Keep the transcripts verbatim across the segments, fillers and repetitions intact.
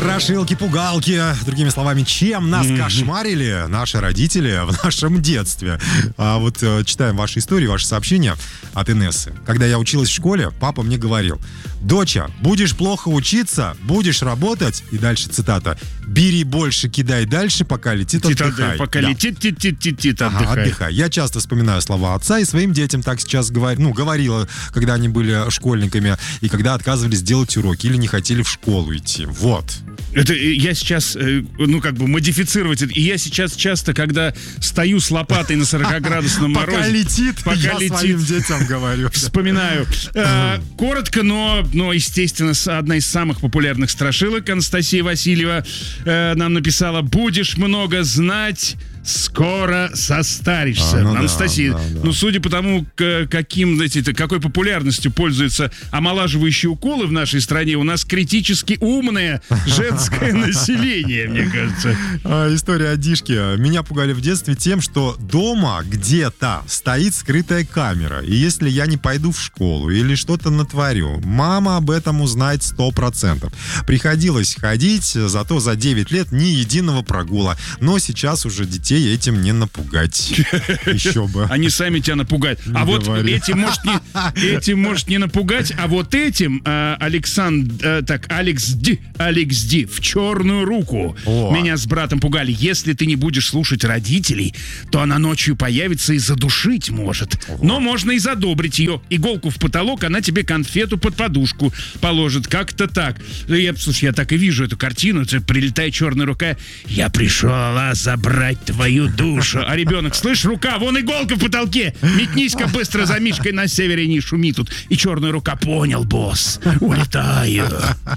Страшилки-пугалки, другими словами, чем нас mm-hmm. кошмарили наши родители в нашем детстве. А вот читаем ваши истории, ваши сообщения от Инессы. Когда я училась в школе, папа мне говорил: доча, будешь плохо учиться, будешь работать, и дальше цитата: бери больше, кидай дальше, пока летит, отдыхай. Пока да. летит, тит, тит, тит, ага, отдыхай. отдыхай. Я часто вспоминаю слова отца и своим детям так сейчас говорю, ну, говорила, когда они были школьниками, и когда отказывались делать уроки или не хотели в школу идти. Вот. Это я сейчас, ну, как бы модифицировать это. И я сейчас часто, когда стою с лопатой на сорокаградусном морозе... Пока летит, пока я летит, своим детям говорю. Вспоминаю. Э, коротко, но, но, естественно, одна из самых популярных страшилок. Анастасия Васильева э, нам написала: «Будешь много знать, скоро состаришься». А, ну Анастасия, да, да, да. ну, судя по тому, к, каким, знаете, какой популярностью пользуются омолаживающие уколы в нашей стране, у нас критически умное женское население, мне кажется. История о Дишке. Меня пугали в детстве тем, что дома где-то стоит скрытая камера. И если я не пойду в школу или что-то натворю, мама об этом узнает сто процентов. Приходилось ходить, зато за девять лет ни единого прогула. Но сейчас уже детей этим не напугать. Еще бы. Они сами тебя напугают. Не а вот говори. этим может, не, этим может не напугать, а вот этим э, Александр, э, так, Алекс Ди, Алекс Ди в черную руку. О. Меня с братом пугали. Если ты не будешь слушать родителей, то она ночью появится и задушить может. Ого. Но можно и задобрить ее. Иголку в потолок, она тебе конфету под подушку положит. Как-то так. Я, слушай, я так и вижу эту картину. Прилетает черная рука. Я пришла забрать твою душу. А ребенок: слышь, рука, вон иголка в потолке. Метнись-ка быстро за Мишкой на севере, не шуми тут. И черная рука: понял, босс, улетаю.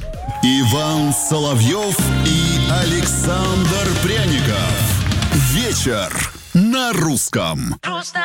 Иван Соловьев и Александр Пряников. Вечер на русском.